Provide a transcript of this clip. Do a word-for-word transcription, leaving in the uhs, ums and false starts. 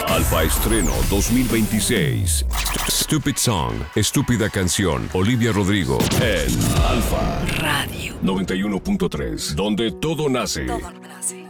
Alfa Estreno dos mil veintiséis. Stupid Song, Estúpida Canción. Olivia Rodrigo en Alfa Radio noventa y uno punto tres, donde todo nace. todo nace.